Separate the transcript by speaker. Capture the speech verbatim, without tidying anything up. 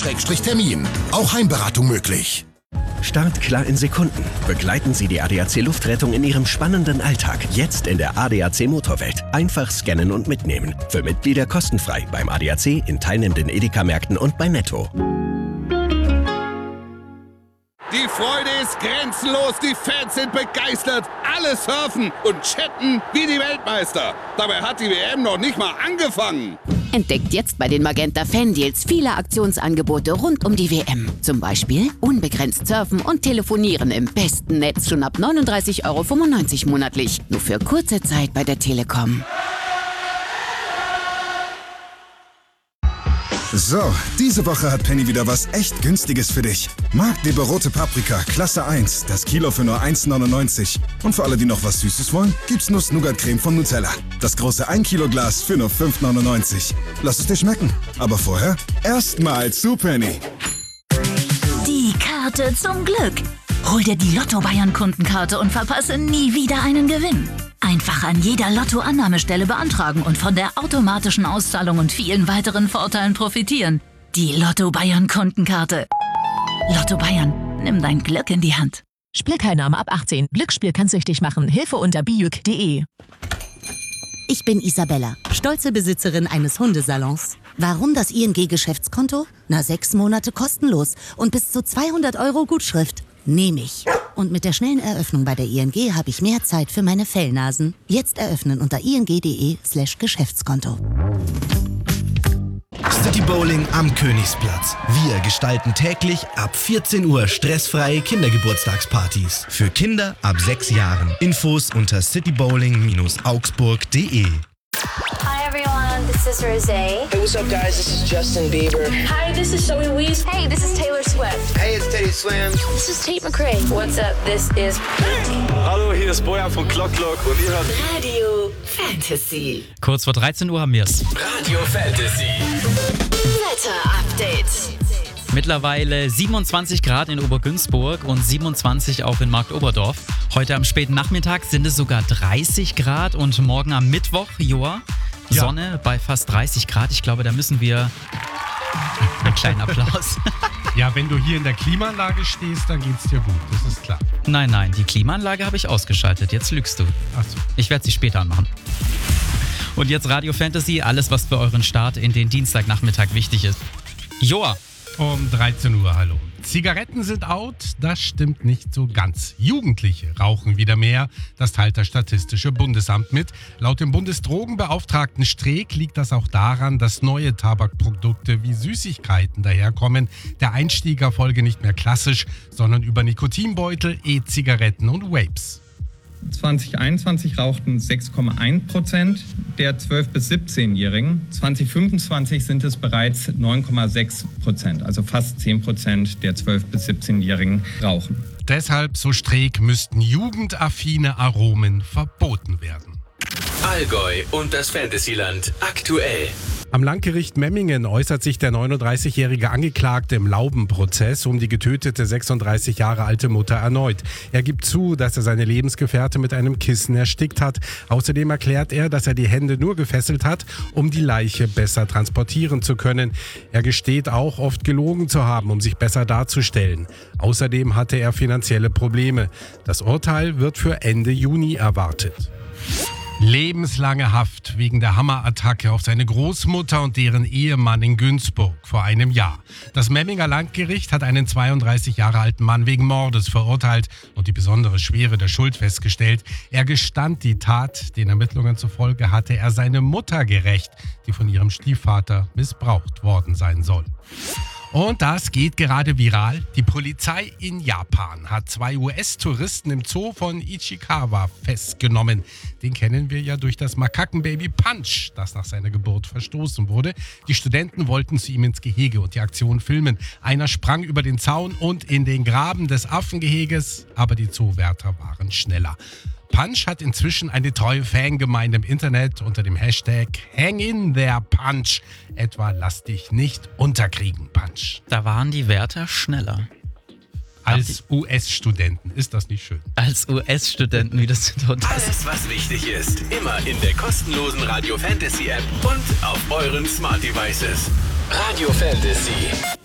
Speaker 1: Termin. Auch Heimberatung möglich.
Speaker 2: Startklar in Sekunden. Begleiten Sie die A D A C Luftrettung in Ihrem spannenden Alltag. Jetzt in der A D A C Motorwelt. Einfach scannen und mitnehmen. Für Mitglieder kostenfrei beim A D A C, in teilnehmenden Edeka-Märkten und bei Netto.
Speaker 3: Die Freude ist grenzenlos, die Fans sind begeistert, alle surfen und chatten wie die Weltmeister. Dabei hat die W M noch nicht mal angefangen.
Speaker 4: Entdeckt jetzt bei den Magenta Fan Deals viele Aktionsangebote rund um die W M. Zum Beispiel unbegrenzt surfen und telefonieren im besten Netz schon ab neununddreißig Euro fünfundneunzig monatlich. Nur für kurze Zeit bei der Telekom.
Speaker 5: So, diese Woche hat Penny wieder was echt Günstiges für dich. Magdeburg rote Paprika, Klasse eins, das Kilo für nur eins neunundneunzig. Und für alle, die noch was Süßes wollen, gibt's Nuss-Nougat-Creme von Nutella. Das große ein Kilo Glas für nur fünf neunundneunzig. Lass es dir schmecken. Aber vorher erstmal zu Penny.
Speaker 6: Die Karte zum Glück. Hol dir die Lotto Bayern Kundenkarte und verpasse nie wieder einen Gewinn. Einfach an jeder Lotto-Annahmestelle beantragen und von der automatischen Auszahlung und vielen weiteren Vorteilen profitieren. Die Lotto Bayern Kundenkarte. Lotto Bayern, nimm dein Glück in die Hand.
Speaker 7: Spielteilnahme ab achtzehn. Glücksspiel kann süchtig machen. Hilfe unter bijuk punkt de.
Speaker 8: Ich bin Isabella, stolze Besitzerin eines Hundesalons. Warum das I N G-Geschäftskonto? Na, sechs Monate kostenlos und bis zu zweihundert Euro Gutschrift. Nehme ich. Und mit der schnellen Eröffnung bei der I N G habe ich mehr Zeit für meine Fellnasen. Jetzt eröffnen unter ing.de slash Geschäftskonto.
Speaker 9: City Bowling am Königsplatz. Wir gestalten täglich ab vierzehn Uhr stressfreie Kindergeburtstagspartys. Für Kinder ab sechs Jahren. Infos unter citybowling Bindestrich augsburg punkt de.
Speaker 10: Hi everyone, this is Rosé.
Speaker 11: Hey, what's up guys? This is Justin Bieber.
Speaker 10: Hi, this is Zoe Wees. Hey, this is Taylor Swift.
Speaker 11: Hey, it's Teddy Swims.
Speaker 10: This is Tate McRae. What's up? This is
Speaker 12: Hallo, hier ist Bojan von Clock Clock und ihr hört
Speaker 6: Radio Fantasy.
Speaker 13: Kurz vor dreizehn Uhr haben wir es.
Speaker 14: Radio Fantasy.
Speaker 6: Wetter Update.
Speaker 13: Mittlerweile siebenundzwanzig Grad in Obergünzburg und siebenundzwanzig auch in Marktoberdorf. Heute am späten Nachmittag sind es sogar dreißig Grad und morgen am Mittwoch, Joa,
Speaker 15: ja.
Speaker 13: Sonne bei fast dreißig Grad. Ich glaube, da müssen wir einen kleinen Applaus.
Speaker 15: Ja, wenn du hier in der Klimaanlage stehst, dann geht's dir gut, das ist klar.
Speaker 13: Nein, nein, die Klimaanlage habe ich ausgeschaltet. Jetzt lügst du.
Speaker 15: Ach so.
Speaker 13: Ich werde sie später anmachen. Und jetzt Radio Fantasy, alles, was für euren Start in den Dienstagnachmittag wichtig ist. Joa.
Speaker 15: Um dreizehn Uhr, hallo. Zigaretten sind out, das stimmt nicht so ganz. Jugendliche rauchen wieder mehr, das teilt das Statistische Bundesamt mit. Laut dem Bundesdrogenbeauftragten Streeck liegt das auch daran, dass neue Tabakprodukte wie Süßigkeiten daherkommen. Der Einstieg erfolge nicht mehr klassisch, sondern über Nikotinbeutel, E-Zigaretten und Vapes.
Speaker 16: zwanzig einundzwanzig rauchten sechs Komma eins Prozent der zwölf- bis siebzehnjährigen. zwanzig fünfundzwanzig sind es bereits neun Komma sechs Prozent, also fast zehn Prozent der zwölf- bis siebzehnjährigen rauchen.
Speaker 15: Deshalb, so Streeck, müssten jugendaffine Aromen verboten werden.
Speaker 14: Allgäu und das Fantasyland aktuell.
Speaker 15: Am Landgericht Memmingen äußert sich der neununddreißigjährige Angeklagte im Laubenprozess um die getötete sechsunddreißig Jahre alte Mutter erneut. Er gibt zu, dass er seine Lebensgefährte mit einem Kissen erstickt hat. Außerdem erklärt er, dass er die Hände nur gefesselt hat, um die Leiche besser transportieren zu können. Er gesteht auch, oft gelogen zu haben, um sich besser darzustellen. Außerdem hatte er finanzielle Probleme. Das Urteil wird für Ende Juni erwartet. Lebenslange Haft wegen der Hammerattacke auf seine Großmutter und deren Ehemann in Günzburg vor einem Jahr. Das Memminger Landgericht hat einen zweiunddreißig Jahre alten Mann wegen Mordes verurteilt und die besondere Schwere der Schuld festgestellt. Er gestand die Tat, den Ermittlungen zufolge hatte er seine Mutter gerächt, die von ihrem Stiefvater missbraucht worden sein soll. Und das geht gerade viral. Die Polizei in Japan hat zwei U S-Touristen im Zoo von Ichikawa festgenommen. Den kennen wir ja durch das Makakenbaby Punch, das nach seiner Geburt verstoßen wurde. Die Studenten wollten zu ihm ins Gehege und die Aktion filmen. Einer sprang über den Zaun und in den Graben des Affengeheges, aber die Zoowärter waren schneller. Punch hat inzwischen eine treue Fangemeinde im Internet unter dem Hashtag Hang in there Punch. Etwa lass dich nicht unterkriegen, Punch.
Speaker 13: Da waren die Wärter schneller.
Speaker 15: Als U S-Studenten, ist das nicht schön?
Speaker 13: Als U S-Studenten, wie das tut.
Speaker 14: Alles, was wichtig ist, immer in der kostenlosen Radio Fantasy App und auf euren Smart Devices. Radio Fantasy.